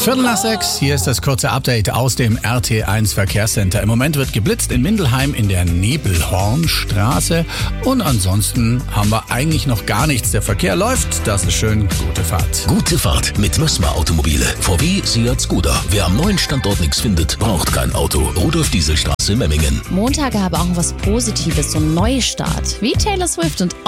5:15, hier ist das kurze Update aus dem RT1 Verkehrscenter. Im Moment wird geblitzt in Mindelheim in der Nebelhornstraße und ansonsten haben wir eigentlich noch gar nichts. Der Verkehr läuft, das ist schön. Gute Fahrt. Gute Fahrt mit Mössmer Automobile. VW, Seat, Skoda. Wer am neuen Standort nichts findet, braucht kein Auto. Rudolf-Diesel-Straße, Memmingen. Montage aber auch was Positives, so ein Neustart. Wie Taylor Swift und